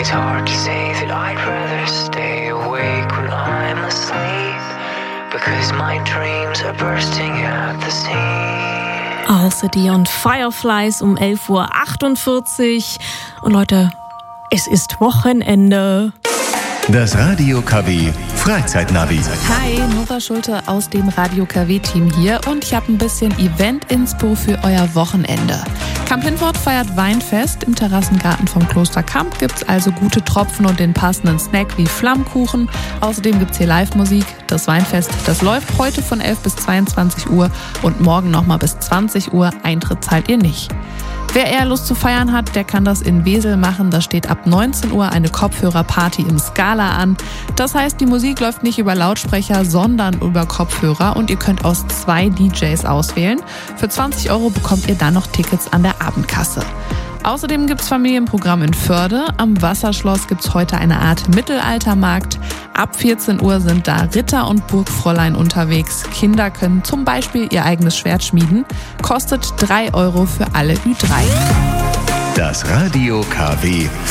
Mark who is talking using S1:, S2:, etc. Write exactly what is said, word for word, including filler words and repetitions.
S1: It's hard to say that I'd rather stay awake when I'm asleep, because my dreams are bursting at the seams.
S2: Halsey und Fireflies um elf Uhr achtundvierzig. Und Leute, es ist Wochenende.
S3: Das Radio K W Freizeitnavi.
S4: Hi, Nora Schulte aus dem Radio K W-Team hier und ich habe ein bisschen Event-Inspo für euer Wochenende. Camp Lindwort feiert Weinfest. Im Terrassengarten vom Kloster Kamp gibt's also gute Tropfen und den passenden Snack wie Flammkuchen. Außerdem gibt's hier Live-Musik. Das Weinfest, das läuft heute von elf bis zweiundzwanzig Uhr und morgen nochmal bis zwanzig Uhr. Eintritt zahlt ihr nicht. Wer eher Lust zu feiern hat, der kann das in Wesel machen. Da steht ab neunzehn Uhr eine Kopfhörerparty im Scala an. Das heißt, die Musik läuft nicht über Lautsprecher, sondern über Kopfhörer und ihr könnt aus zwei D Js auswählen. Für zwanzig Euro bekommt ihr dann noch Tickets an der Abendkasse. Außerdem gibt's Familienprogramm in Förde. Am Wasserschloss gibt's heute eine Art Mittelaltermarkt. Ab vierzehn Uhr sind da Ritter und Burgfräulein unterwegs. Kinder können zum Beispiel ihr eigenes Schwert schmieden. Kostet drei Euro für alle Ü drei.
S3: Das Radio K W